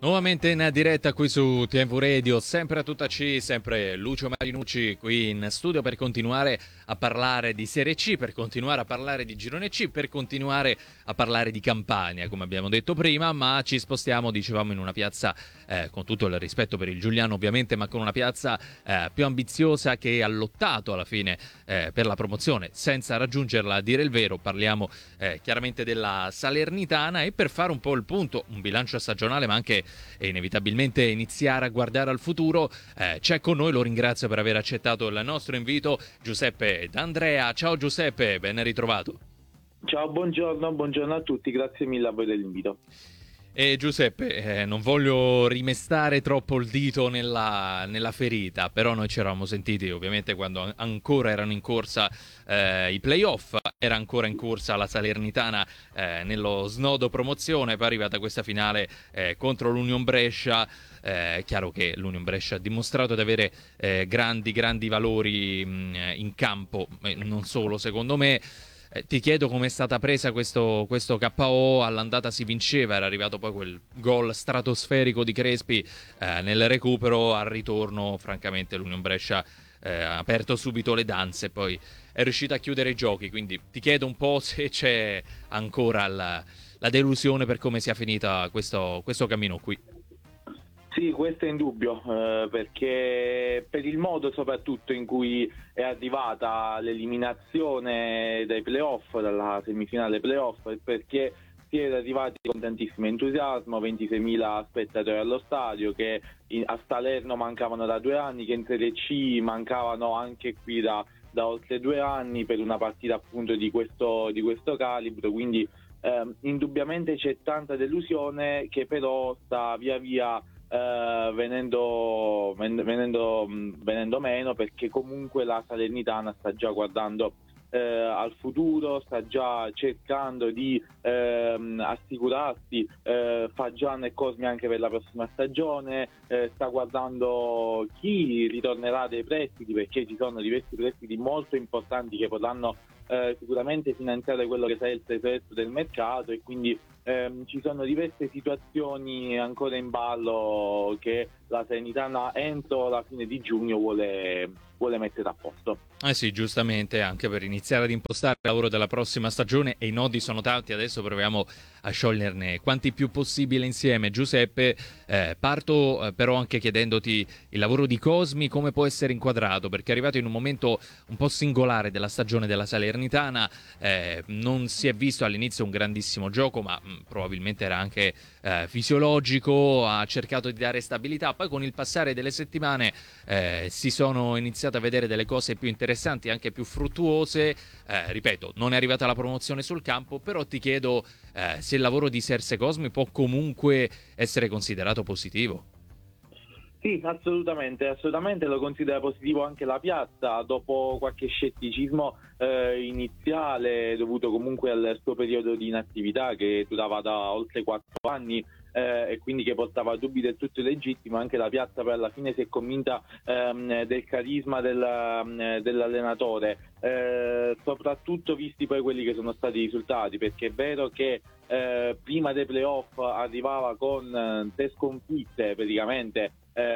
Nuovamente in diretta qui su TMV Radio, sempre a tutta C, sempre Lucio Marinucci qui in studio per continuare a parlare di Serie C, per continuare a parlare di Girone C, per continuare a parlare di Campania, come abbiamo detto prima, ma ci spostiamo, dicevamo, in una piazza, con tutto il rispetto per il Giuliano ovviamente, ma con una piazza più ambiziosa che ha lottato alla fine per la promozione senza raggiungerla, a dire il vero. Parliamo chiaramente della Salernitana, e per fare un po' il punto, un bilancio stagionale ma anche e inevitabilmente iniziare a guardare al futuro, c'è con noi, lo ringrazio per aver accettato il nostro invito, Giuseppe D'Andrea. Ciao Giuseppe, ben ritrovato. Ciao, buongiorno a tutti, grazie mille a voi dell'invito. E Giuseppe, non voglio rimestare troppo il dito nella ferita, però noi ci eravamo sentiti ovviamente quando ancora erano in corsa i playoff, era ancora in corsa la Salernitana nello snodo promozione, poi è arrivata questa finale contro l'Union Brescia. Chiaro che l'Union Brescia ha dimostrato di avere grandi valori in campo, non solo secondo me. Ti chiedo com'è stata presa questo KO. All'andata si vinceva, era arrivato poi quel gol stratosferico di Crespi nel recupero. Al ritorno francamente l'Union Brescia ha aperto subito le danze, poi è riuscita a chiudere i giochi, quindi ti chiedo un po' se c'è ancora la delusione per come sia finita questo cammino qui. Sì, questo è indubbio, perché per il modo soprattutto in cui è arrivata l'eliminazione dai playoff, dalla semifinale playoff, perché si era arrivati con tantissimo entusiasmo, 26.000 spettatori allo stadio, che a Salerno mancavano da 2 anni, che in Serie C mancavano anche qui da oltre 2 anni per una partita appunto di questo calibro, quindi indubbiamente c'è tanta delusione che però sta via via venendo meno, perché comunque la Salernitana sta già guardando al futuro, sta già cercando di assicurarsi Fagiano e Cosmi anche per la prossima stagione, sta guardando chi ritornerà dai prestiti, perché ci sono diversi prestiti molto importanti che potranno sicuramente finanziare quello che sarà il tesoretto del mercato, e quindi ci sono diverse situazioni ancora in ballo che la Salernitana entro la fine di giugno vuole mettere a posto. Sì, giustamente, anche per iniziare ad impostare il lavoro della prossima stagione, e i nodi sono tanti, adesso proviamo a scioglierne quanti più possibile insieme. Giuseppe, parto però anche chiedendoti il lavoro di Cosmi come può essere inquadrato, perché è arrivato in un momento un po' singolare della stagione della Salernitana. Non si è visto all'inizio un grandissimo gioco, ma probabilmente era anche fisiologico, ha cercato di dare stabilità, poi con il passare delle settimane si sono iniziate a vedere delle cose più interessanti, anche più fruttuose. Ripeto, non è arrivata la promozione sul campo, però ti chiedo se il lavoro di Serse Cosmi può comunque essere considerato positivo. Sì, assolutamente lo considera positivo anche la piazza, dopo qualche scetticismo iniziale dovuto comunque al suo periodo di inattività che durava da oltre 4 anni, e quindi che portava dubbi del tutto legittimo. Anche la piazza poi alla fine si è convinta del carisma dell'allenatore, soprattutto visti poi quelli che sono stati i risultati, perché è vero che prima dei playoff arrivava con 3 sconfitte praticamente,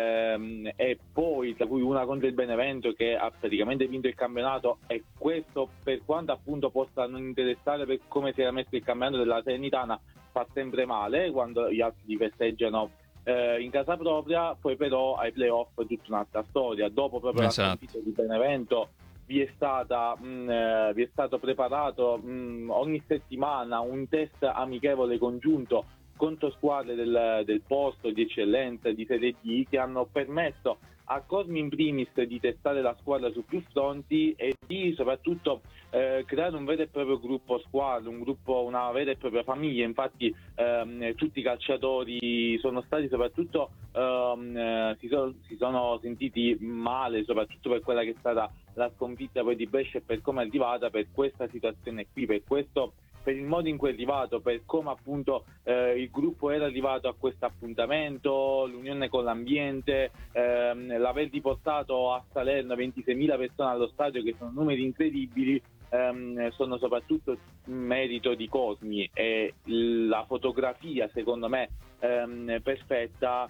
e poi tra cui una contro il Benevento che ha praticamente vinto il campionato, e questo, per quanto appunto possa non interessare per come si era messo il campionato della Salernitana, fa sempre male quando gli altri li festeggiano in casa propria. Poi però ai playoff è tutta un'altra storia, dopo proprio la sconfitta di Benevento vi è stato preparato ogni settimana un test amichevole congiunto contro squadre del posto di eccellenza di Serie D, che hanno permesso a Cosmi in primis di testare la squadra su più fronti e di soprattutto creare un vero e proprio gruppo squadra, una vera e propria famiglia. Infatti tutti i calciatori sono stati soprattutto si sono sentiti male, soprattutto per quella che è stata la sconfitta poi di Brescia e per come è arrivata, per questa situazione qui, per il modo in cui è arrivato, per come appunto il gruppo era arrivato a questo appuntamento, l'unione con l'ambiente, l'aver riportato a Salerno 26.000 persone allo stadio, che sono numeri incredibili. sono soprattutto merito di Cosmi, e la fotografia secondo me perfetta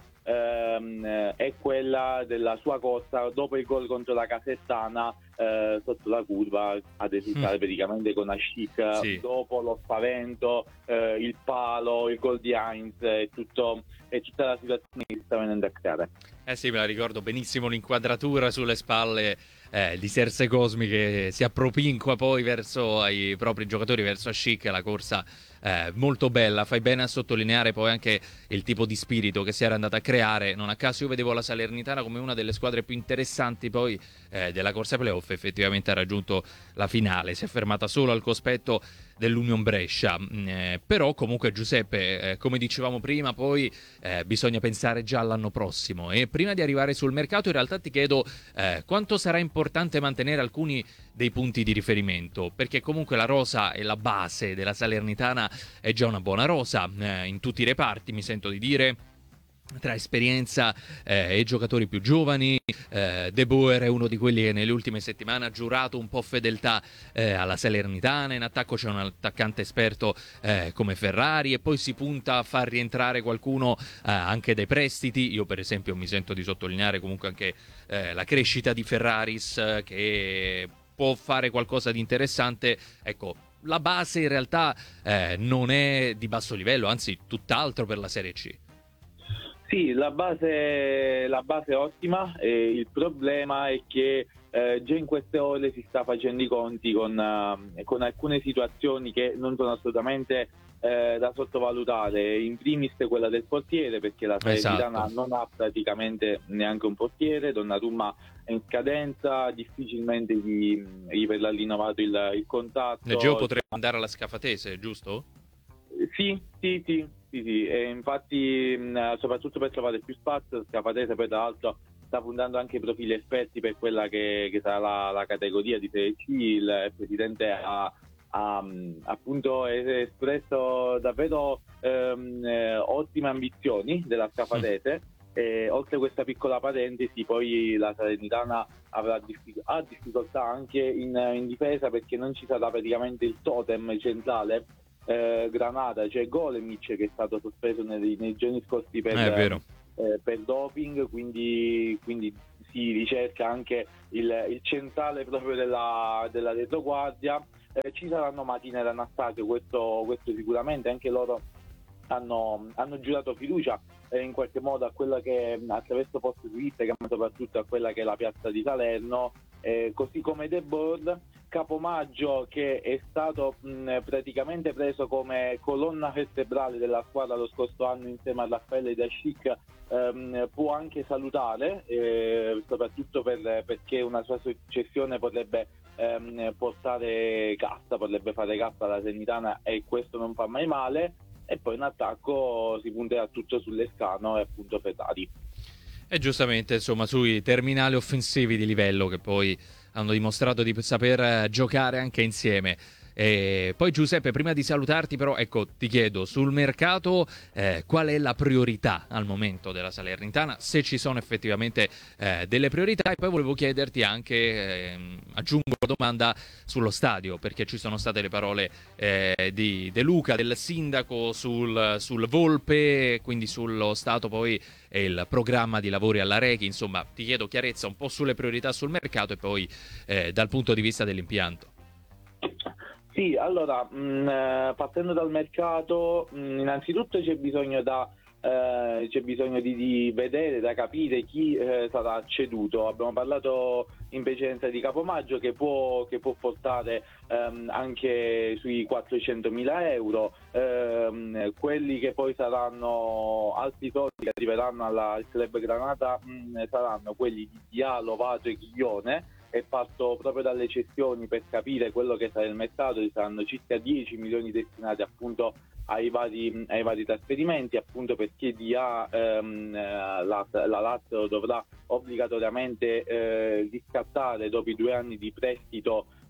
è quella della sua corsa dopo il gol contro la Casertana, sotto la curva ad esultare praticamente con Ascic, Sì. dopo lo spavento, il palo, il gol di Heinz e tutta la situazione che si sta venendo a creare. Sì, me la ricordo benissimo l'inquadratura sulle spalle di Serse Cosmi che si appropinqua poi verso i propri giocatori, verso Ascic, la corsa molto bella. Fai bene a sottolineare poi anche il tipo di spirito che si era andata a creare. Non a caso io vedevo la Salernitana come una delle squadre più interessanti poi della corsa playoff. Effettivamente ha raggiunto la finale, si è fermata solo al cospetto dell'Union Brescia, però comunque Giuseppe, come dicevamo prima, poi bisogna pensare già all'anno prossimo, e prima di arrivare sul mercato in realtà ti chiedo quanto sarà importante mantenere alcuni dei punti di riferimento, perché comunque la rosa e la base della Salernitana è già una buona rosa in tutti i reparti, mi sento di dire, tra esperienza e giocatori più giovani. De Boer è uno di quelli che nelle ultime settimane ha giurato un po' fedeltà alla Salernitana. In attacco c'è un attaccante esperto come Ferrari, e poi si punta a far rientrare qualcuno anche dai prestiti. Io per esempio mi sento di sottolineare comunque anche la crescita di Ferraris, che può fare qualcosa di interessante. Ecco, la base in realtà non è di basso livello, anzi tutt'altro per la Serie C. Sì, la base è ottima, il problema è che già in queste ore si sta facendo i conti con alcune situazioni che non sono assolutamente da sottovalutare, in primis quella del portiere, perché la Salernitana non ha praticamente neanche un portiere. Donnarumma è in scadenza, difficilmente gli verrà rinnovato il contratto. Leggeo potrebbe andare alla Scafatese, giusto? Sì, e infatti soprattutto per trovare più spazio, Scafatese poi tra l'altro sta puntando anche ai profili esperti per quella che sarà la categoria di Serie C. Il presidente ha appunto espresso davvero ottime ambizioni della Scafatese. E oltre questa piccola parentesi, poi la Salernitana ha difficoltà anche in difesa, perché non ci sarà praticamente il totem centrale Granata, c'è Golemic che è stato sospeso nei giorni scorsi per doping, quindi si ricerca anche il centrale proprio della retroguardia. Ci saranno Matina e Anastasio, questo sicuramente. Anche loro hanno giurato fiducia in qualche modo a quella che, attraverso post su Instagram, soprattutto a quella che è la piazza di Salerno, così come De Boer. Capomaggio, che è stato praticamente preso come colonna vertebrale della squadra lo scorso anno insieme a Raffaele e Ascic, può anche salutare, soprattutto perché una sua successione potrebbe portare cassa, potrebbe fare cassa alla Salernitana, e questo non fa mai male. E poi in attacco si punterà tutto sull'Escano e appunto Ferrari. E giustamente, insomma, sui terminali offensivi di livello, che poi hanno dimostrato di saper giocare anche insieme. E poi Giuseppe, prima di salutarti però, ecco, ti chiedo sul mercato qual è la priorità al momento della Salernitana, se ci sono effettivamente delle priorità. E poi volevo chiederti anche, aggiungo una domanda sullo stadio, perché ci sono state le parole di De Luca, del sindaco, sul Volpe, quindi sullo stato poi e il programma di lavori alla Reghi. Insomma, ti chiedo chiarezza un po' sulle priorità sul mercato e poi dal punto di vista dell'impianto. Sì, allora, partendo dal mercato, innanzitutto c'è bisogno di vedere, da capire chi sarà ceduto. Abbiamo parlato in precedenza di Capomaggio, che può portare anche sui 400.000 euro. Quelli che poi saranno altri soldi che arriveranno al Club Granata saranno quelli di Diallo, Vato e Ghiglione. E parto proprio dalle cessioni per capire quello che sarà il mercato. Ci saranno circa 10 milioni destinati appunto ai vari trasferimenti, appunto perché la Lazio dovrà obbligatoriamente riscattare dopo i 2 anni di prestito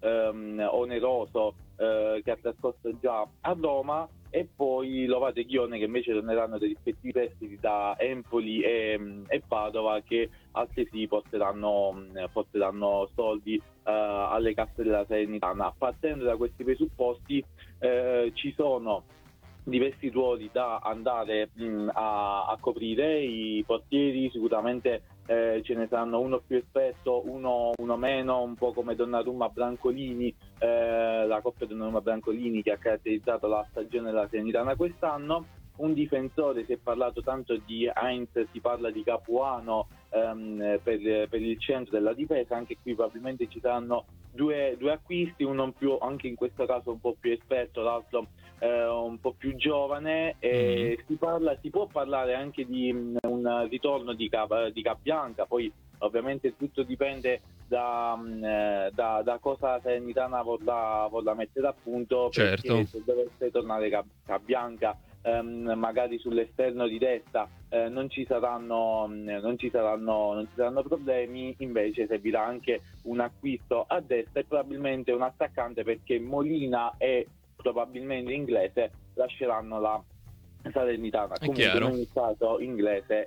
oneroso che ha trascorso già a Roma, e poi Lovate e Ghione che invece torneranno dai rispettivi prestiti da Empoli e Padova, che altresì porteranno soldi alle casse della Salernitana. Partendo da questi presupposti ci sono diversi ruoli da andare a coprire. I portieri sicuramente ce ne saranno uno più esperto, uno meno, un po' come Donnarumma Brancolini, la coppia Donnarumma Brancolini che ha caratterizzato la stagione della Salernitana quest'anno. Un difensore, si è parlato tanto di Heinz, si parla di Capuano per il centro della difesa. Anche qui probabilmente ci saranno due acquisti, uno più, anche in questo caso un po' più esperto, l'altro un po' più giovane. Si può parlare anche di un ritorno di Cabianca, poi ovviamente tutto dipende da cosa la Salernitana vorrà mettere a punto, Certo. perché se dovesse tornare Cabianca magari sull'esterno di destra non ci saranno problemi. Invece servirà anche un acquisto a destra e probabilmente un attaccante, perché Molina e probabilmente Inglese lasceranno la Salernitana. Comunque ogni stato Inglese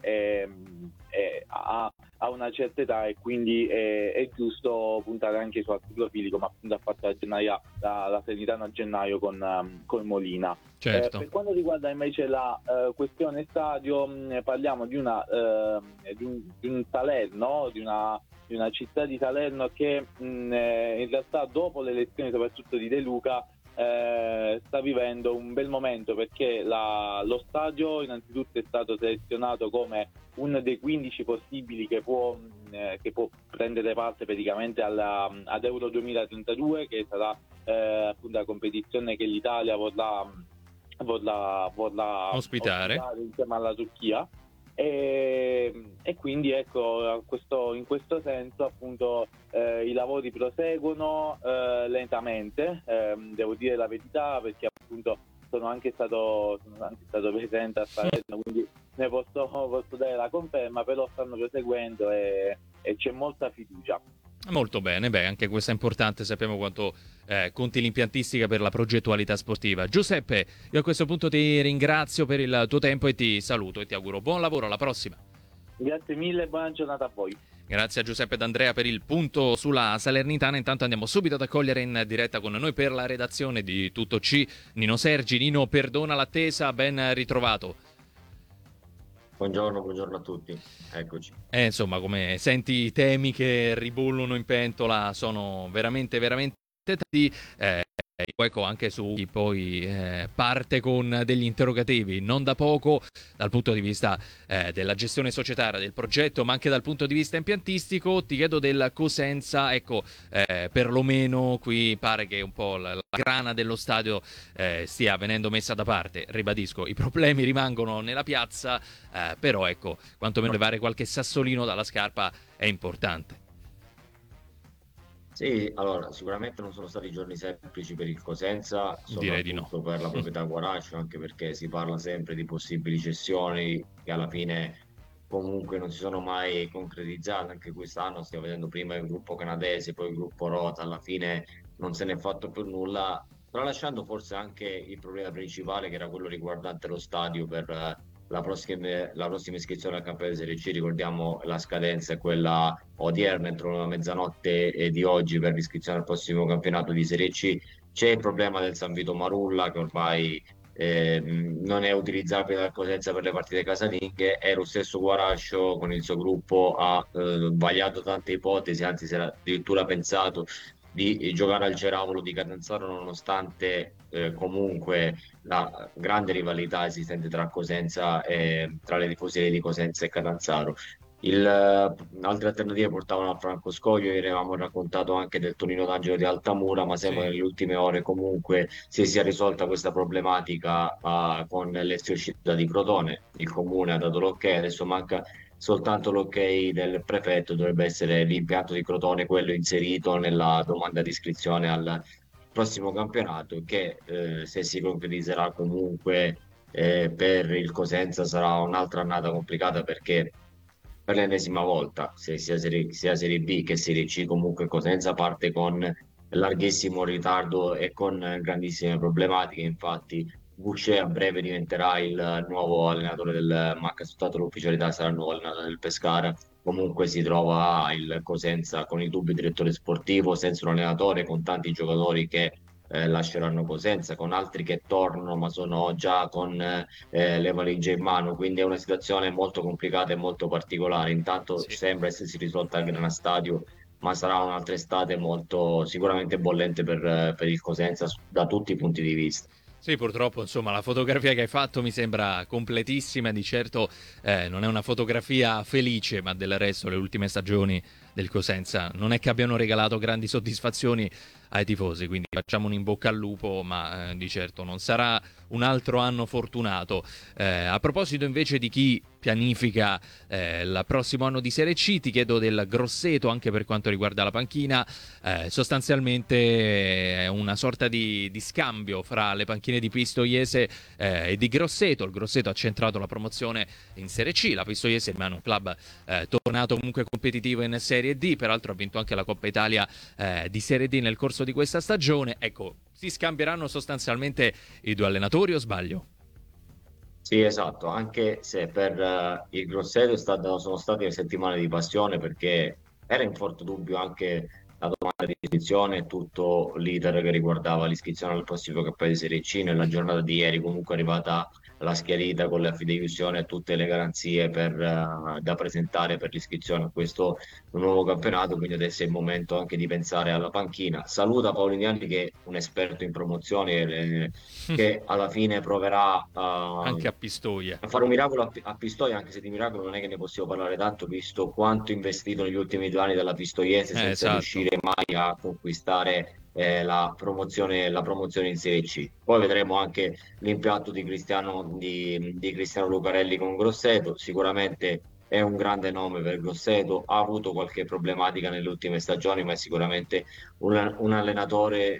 ha una certa età e quindi è giusto puntare anche su altri profili, come appunto ha fatto la Salernitana a gennaio con Molina. Certo. Per quanto riguarda invece la questione stadio, parliamo di un Salerno, di una città di Salerno che in realtà dopo le elezioni soprattutto di De Luca sta vivendo un bel momento, perché lo stadio innanzitutto è stato selezionato come uno dei 15 possibili che può prendere parte praticamente ad Euro 2032, che sarà appunto la competizione che l'Italia vorrà ospitare insieme alla Turchia. E quindi ecco, in questo senso appunto i lavori proseguono lentamente, devo dire la verità, perché appunto sono anche stato presente a Salerno, quindi ne posso dare la conferma, però stanno proseguendo e c'è molta fiducia. Molto bene, anche questo è importante, sappiamo quanto conti l'impiantistica per la progettualità sportiva. Giuseppe, io a questo punto ti ringrazio per il tuo tempo e ti saluto e ti auguro buon lavoro, alla prossima. Grazie mille e buona giornata a voi. Grazie a Giuseppe D'Andrea per il punto sulla Salernitana. Intanto andiamo subito ad accogliere in diretta con noi per la redazione di Tutto C Nino Sergi. Nino, perdona l'attesa, ben ritrovato. Buongiorno a tutti, eccoci. Insomma, come senti, i temi che ribollono in pentola sono veramente tanti. Ecco, anche su chi poi parte con degli interrogativi non da poco dal punto di vista della gestione societaria del progetto, ma anche dal punto di vista impiantistico. Ti chiedo del Cosenza, ecco, perlomeno qui pare che un po' la grana dello stadio stia venendo messa da parte. Ribadisco, i problemi rimangono nella piazza, però ecco, quantomeno levare qualche sassolino dalla scarpa è importante. Sì, allora sicuramente non sono stati giorni semplici per il Cosenza, Direi di no. soprattutto per la proprietà Guaraccio, anche perché si parla sempre di possibili cessioni che alla fine comunque non si sono mai concretizzate. Anche quest'anno stiamo vedendo prima il gruppo canadese, poi il gruppo Rota, alla fine non se n'è fatto più nulla, tralasciando forse anche il problema principale, che era quello riguardante lo stadio per la prossima iscrizione al campionato di Serie C. Ricordiamo la scadenza è quella odierna, entro la mezzanotte di oggi, per l'iscrizione al prossimo campionato di Serie C. C'è il problema del San Vito Marulla, che ormai non è utilizzabile dal Cosenza per le partite casalinghe, e lo stesso Guarascio con il suo gruppo ha vagliato tante ipotesi, anzi si era addirittura pensato di giocare al Ceravolo di Catanzaro, nonostante comunque la grande rivalità esistente tra Cosenza e tra le tifoserie di Cosenza e Catanzaro. Altre alternative portavano a Franco Scoglio, ne avevamo raccontato anche del Torino d'Angelo di Altamura, ma sembra nelle ultime ore comunque si sia risolta questa problematica con l'ex uscita di Crotone. Il comune ha dato l'ok, adesso manca soltanto l'ok del prefetto. Dovrebbe essere l'impianto di Crotone quello inserito nella domanda di iscrizione al prossimo campionato, che se si concretizzerà comunque per il Cosenza sarà un'altra annata complicata, perché per l'ennesima volta, sia Serie B che Serie C, comunque Cosenza parte con larghissimo ritardo e con grandissime problematiche. Infatti Boucher a breve diventerà il nuovo allenatore ma ha assunto l'ufficialità, sarà il nuovo allenatore del Pescara. Comunque si trova il Cosenza con il dubbio direttore sportivo, senza un allenatore, con tanti giocatori che lasceranno Cosenza, con altri che tornano ma sono già con le valigie in mano, quindi è una situazione molto complicata e molto particolare. Intanto Sì. sembra essersi risolta il Grana Stadio, ma sarà un'altra estate molto sicuramente bollente per il Cosenza da tutti i punti di vista. Sì, purtroppo, insomma, la fotografia che hai fatto mi sembra completissima. Di certo non è una fotografia felice, ma del resto le ultime stagioni del Cosenza non è che abbiano regalato grandi soddisfazioni ai tifosi, quindi facciamo un in bocca al lupo, ma di certo non sarà un altro anno fortunato. A proposito invece di chi pianifica il prossimo anno di Serie C, ti chiedo del Grosseto anche per quanto riguarda la panchina. Sostanzialmente è una sorta di scambio fra le panchine di Pistoiese e di Grosseto. Il Grosseto ha centrato la promozione in Serie C, la Pistoiese rimane un club tornato comunque competitivo in Serie D, peraltro ha vinto anche la Coppa Italia di Serie D nel corso di questa stagione. Ecco, si scambieranno sostanzialmente i due allenatori, o sbaglio? Sì, esatto, anche se per il Grosseto sono state settimane di passione, perché era in forte dubbio anche la domanda di iscrizione e tutto l'iter che riguardava l'iscrizione al prossimo campionato di Serie C. Nella giornata di ieri comunque è arrivata la schierita con la fideiussione e tutte le garanzie da presentare per l'iscrizione a questo nuovo campionato, quindi adesso è il momento anche di pensare alla panchina. Saluta Paolignani, che è un esperto in promozioni, che alla fine proverà Anche a Pistoia. a fare un miracolo a Pistoia, anche se di miracolo non è che ne possiamo parlare tanto, visto quanto investito negli ultimi 2 anni dalla Pistoiese senza Esatto. riuscire mai a conquistare la promozione in Serie C. Poi vedremo anche l'impatto di Cristiano Lucarelli con Grosseto. Sicuramente è un grande nome per Grosseto, ha avuto qualche problematica nelle ultime stagioni, ma è sicuramente un allenatore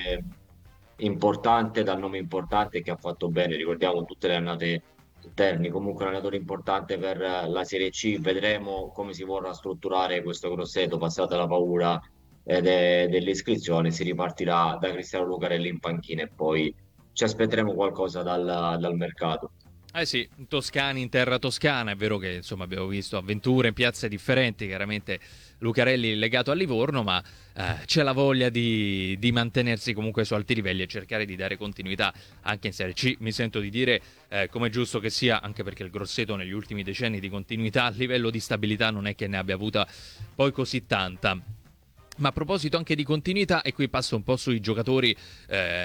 importante, dal nome importante, che ha fatto bene. Ricordiamo tutte le annate Terni, comunque un allenatore importante per la Serie C. Vedremo come si vorrà strutturare questo Grosseto, passata la paura delle iscrizioni. Si ripartirà da Cristiano Lucarelli in panchina e poi ci aspetteremo qualcosa dal mercato. Eh sì, toscani in terra toscana, è vero che insomma abbiamo visto avventure in piazze differenti, chiaramente Lucarelli legato a Livorno, ma c'è la voglia di mantenersi comunque su alti livelli e cercare di dare continuità anche in Serie C. Mi sento di dire come è giusto che sia, anche perché il Grosseto negli ultimi decenni di continuità a livello di stabilità non è che ne abbia avuta poi così tanta. Ma a proposito anche di continuità, e qui passo un po' sui giocatori